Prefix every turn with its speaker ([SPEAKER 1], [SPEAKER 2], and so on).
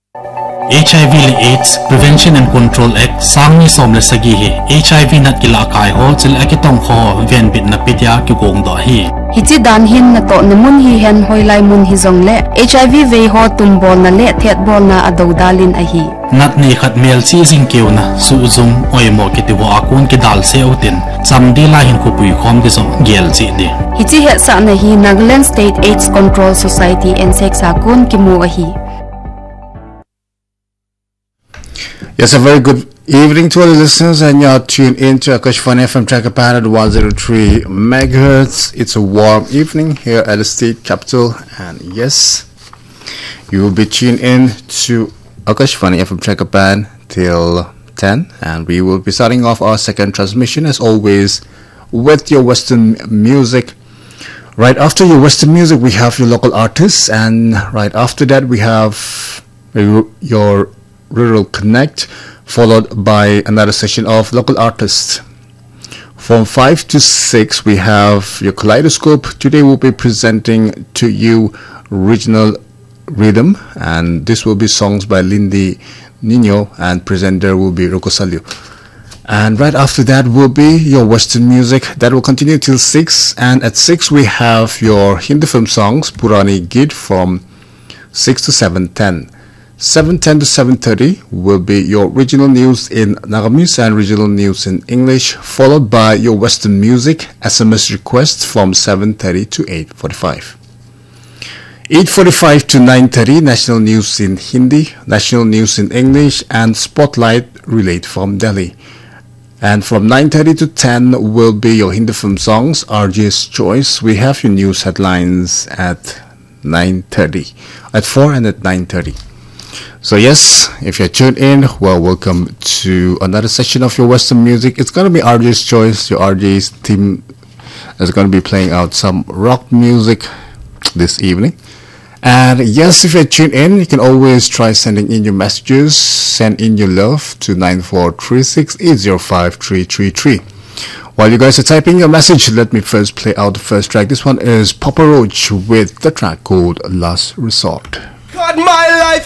[SPEAKER 1] HIV le AIDS Prevention and Control Act Sangni somle sagi hi HIV nat kila kai ho chil akitong ho ven bit na pitya ki gong do hi
[SPEAKER 2] Hiti dan hin na to namun hi hen hoilai mun hi zong le HIV ve ho tumbol na le thet bol na ado dalin a hi
[SPEAKER 1] nat ni khat mel chi jing keu na su zum oi mo ki tiwa akun ki dal se utin chamdi la hin ko pui khom ki zong gel chi ni
[SPEAKER 2] Hiti he sa na hi Nagaland State AIDS Control Society and Sex Akun ki mu a hi
[SPEAKER 3] Yes, a very good evening to all the listeners, and you're tuned in to Akashvani FM Trackpad at 103 megahertz. It's a warm evening here at the state capital, and yes, you will be tuned in to Akashvani FM Trackpad till 10, and we will be starting off our second transmission as always with your Western music. Right after your Western music, we have your local artists, and right after that, we have your Rural Connect, followed by another session of local artists. From 5 to 6, we have your Kaleidoscope. Today we'll be presenting to you Regional Rhythm, and this will be songs by Lindy Nino, and presenter will be Rokosalio. And right after that will be your Western music. That will continue till 6, and at 6 we have your Hindi film songs, Purani Git, from 6 to 7:10. 7:10 to 7:30 will be your regional news in Nagamese and regional news in English, followed by your Western music SMS requests from 7:30 to 8:45. 8:45 to 9:30 national news in Hindi, national news in English, and Spotlight Relate from Delhi. And from 9:30 to 10 will be your Hindi film songs, RJ's Choice. We have your news headlines at 9:30, at 4 and at 9:30. So yes, if you're tuned in, well, welcome to another session of your Western music. It's going to be RJ's Choice. Your RJ's team is going to be playing out some rock music this evening. And yes, if you're tuned in, you can always try sending in your messages. Send in your love to 9436805333. While you guys are typing your message, let me first play out the first track. This one is Papa Roach with the track called Last Resort.
[SPEAKER 4] Cut my life